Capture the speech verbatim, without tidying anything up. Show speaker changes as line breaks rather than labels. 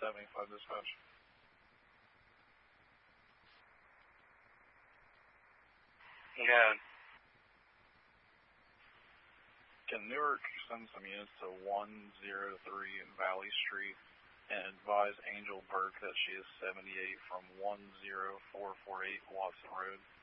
seventy-five dispatch.
Yeah.
Can Newark send some units to one oh three Valley Street and advise Angel Burke that she is seventy-eight from one oh four four eight Watson Road?